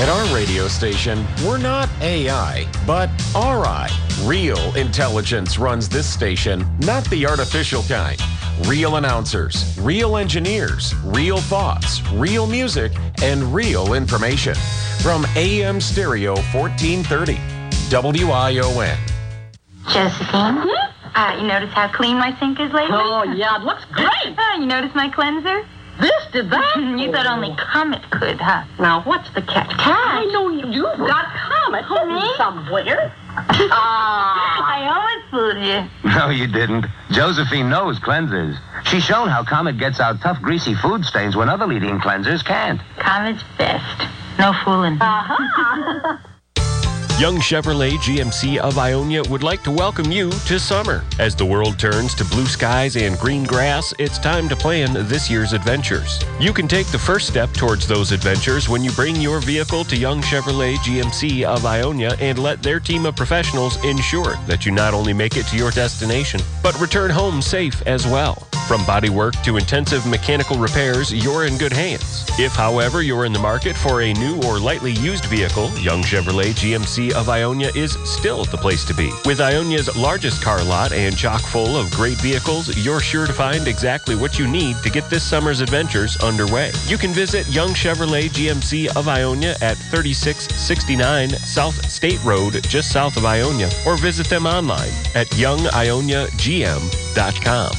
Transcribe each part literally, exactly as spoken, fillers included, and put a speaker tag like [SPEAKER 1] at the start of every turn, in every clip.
[SPEAKER 1] At our radio station, we're not A I, but R I. Real intelligence runs this station, not the artificial kind. Real announcers, real engineers, real thoughts, real music, and real information. From A M Stereo fourteen thirty, W I O N.
[SPEAKER 2] Josephine, uh, you notice how clean my sink is lately?
[SPEAKER 3] Oh, yeah, it looks great.
[SPEAKER 2] Uh, you notice my cleanser?
[SPEAKER 3] This did that?
[SPEAKER 2] You thought only Comet could, huh?
[SPEAKER 3] Now, what's the catch?
[SPEAKER 2] Catch?
[SPEAKER 3] I know you, you've got Comet
[SPEAKER 2] Me?
[SPEAKER 3] somewhere. Ah.
[SPEAKER 2] I almost fooled you.
[SPEAKER 4] No, you didn't. Josephine knows cleansers. She's shown how Comet gets out tough, greasy food stains when other leading cleansers can't.
[SPEAKER 2] Comet's best. No fooling.
[SPEAKER 3] Uh-huh.
[SPEAKER 5] Young Chevrolet G M C of Ionia would like to welcome you to summer. As the world turns to blue skies and green grass, it's time to plan this year's adventures. You can take the first step towards those adventures when you bring your vehicle to Young Chevrolet G M C of Ionia and let their team of professionals ensure that you not only make it to your destination, but return home safe as well. From bodywork to intensive mechanical repairs, you're in good hands. If, however, you're in the market for a new or lightly used vehicle, Young Chevrolet G M C of Ionia is still the place to be. With Ionia's largest car lot and chock full of great vehicles, you're sure to find exactly what you need to get this summer's adventures underway. You can visit Young Chevrolet G M C of Ionia at thirty-six sixty-nine South State Road, just south of Ionia, or visit them online at young ionia g m dot com.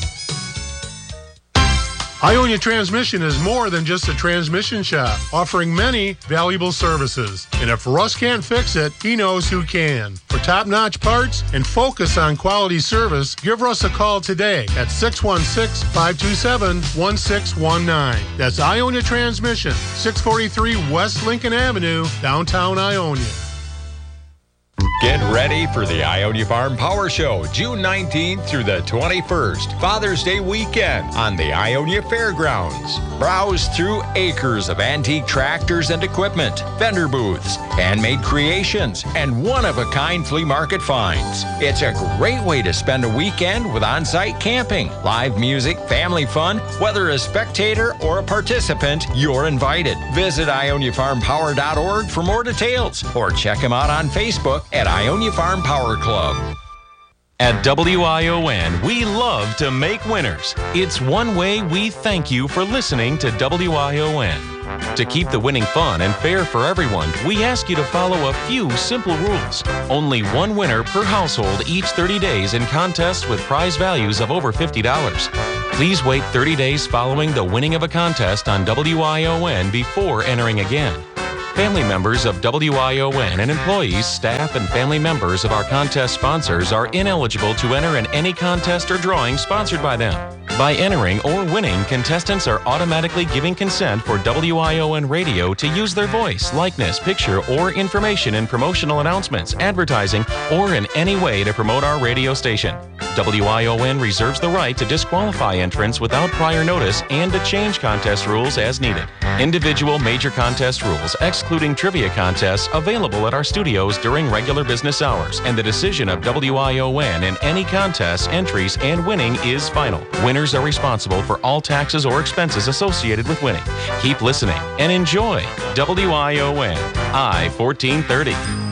[SPEAKER 6] Ionia Transmission is more than just a transmission shop, offering many valuable services. And if Russ can't fix it, he knows who can. For top-notch parts and focus on quality service, give Russ a call today at six one six, five two seven, one six one nine. That's Ionia Transmission, six forty-three West Lincoln Avenue, downtown Ionia.
[SPEAKER 7] Get ready for the Ionia Farm Power Show, June nineteenth through the twenty-first, Father's Day weekend on the Ionia Fairgrounds. Browse through acres of antique tractors and equipment, vendor booths, handmade creations, and one-of-a-kind flea market finds. It's a great way to spend a weekend with on-site camping, live music, family fun. Whether a spectator or a participant, you're invited. Visit ionia farm power dot org for more details, or check them out on Facebook at Ionia Farm Power Club.
[SPEAKER 5] At W I O N, we love to make winners. It's one way we thank you for listening to W I O N. To keep the winning fun and fair for everyone, we ask you to follow a few simple rules. Only one winner per household each thirty days in contests with prize values of over fifty dollars. Please wait thirty days following the winning of a contest on W I O N before entering again. Family members of W I O N and employees, staff, and family members of our contest sponsors are ineligible to enter in any contest or drawing sponsored by them. By entering or winning, contestants are automatically giving consent for W I O N Radio to use their voice, likeness, picture, or information in promotional announcements, advertising, or in any way to promote our radio station. W I O N reserves the right to disqualify entrants without prior notice and to change contest rules as needed. Individual major contest rules, excluding trivia contests, available at our studios during regular business hours, and the decision of W I O N in any contest, entries, and winning is final. Winners are responsible for all taxes or expenses associated with winning. Keep listening and enjoy W I O N I fourteen thirty.